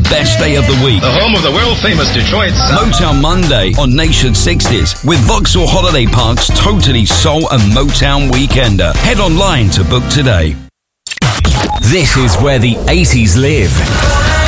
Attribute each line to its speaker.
Speaker 1: best day of the week.
Speaker 2: The home of the world-famous Detroit sound.
Speaker 1: Motown Monday on Nation 60s with Vauxhall Holiday Park's totally soul and Motown weekender. Head online to book today.
Speaker 3: This is where the 80s live.